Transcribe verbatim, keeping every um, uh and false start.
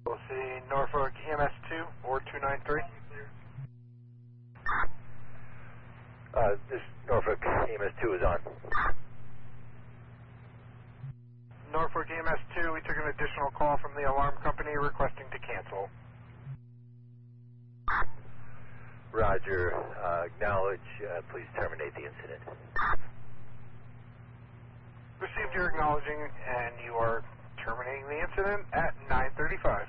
We'll see Norfolk E M S two, four two nine three. Uh, this Norfolk E M S two is on. Norfolk E M S two, we took an additional call from the alarm company requesting to cancel. Roger. Uh, acknowledge. Uh, please terminate the incident. Received your acknowledging, and you are terminating the incident at nine thirty-five.